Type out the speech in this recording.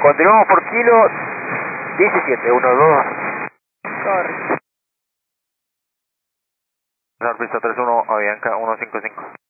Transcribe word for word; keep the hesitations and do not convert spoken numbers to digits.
Continuamos por kilo diecisiete, uno, dos. Sorry. Pista tres uno, Avianca uno cinco cinco.